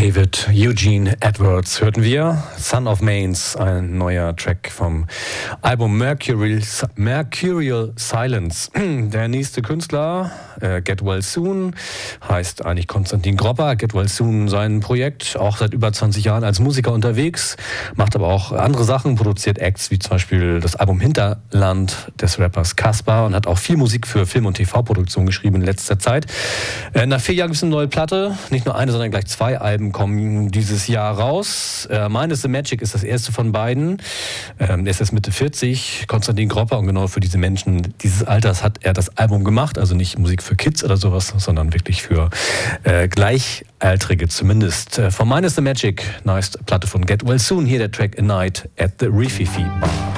David Eugene Edwards hörten wir. Son of Mains, ein neuer Track vom Album Mercurial Silence. Der nächste Künstler, Get Well Soon, heißt eigentlich Konstantin Gropper. Get Well Soon, sein Projekt, auch seit über 20 Jahren als Musiker unterwegs, macht aber auch andere Sachen, produziert Acts wie zum Beispiel das Album Hinterland des Rappers Caspar und hat auch viel Musik für Film- und TV-Produktion geschrieben in letzter Zeit. Nach 4 Jahren gibt es eine neue Platte, nicht nur eine, sondern gleich 2 Alben kommen dieses Jahr raus. Mine is the Magic ist das erste von beiden. Er ist jetzt Mitte 40, Konstantin Gropper, und genau für diese Menschen dieses Alters hat er das Album gemacht. Also nicht Musik für Kids oder sowas, sondern wirklich für Gleichaltrige zumindest. Von Mine is the Magic, nice Platte von Get Well Soon, hier der Track A Night at the Rififi Bar.